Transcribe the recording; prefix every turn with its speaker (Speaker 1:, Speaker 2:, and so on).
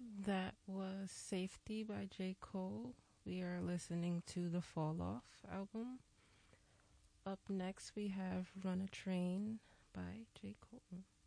Speaker 1: That was Safety by J. Cole. We are listening to the Fall Off album. Up next, we have Run a Train by J. Cole.